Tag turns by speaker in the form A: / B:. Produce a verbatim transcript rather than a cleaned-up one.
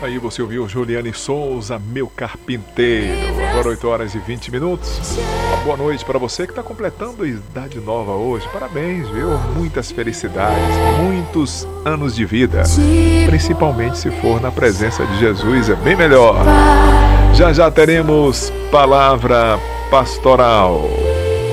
A: Aí você ouviu Juliane Souza, Meu Carpinteiro. Agora oito horas e vinte minutos. Uma boa noite para você que está completando idade nova hoje. Parabéns, viu? Muitas felicidades, muitos anos de vida. Principalmente se for na presença de Jesus, é bem melhor. Já já teremos palavra pastoral.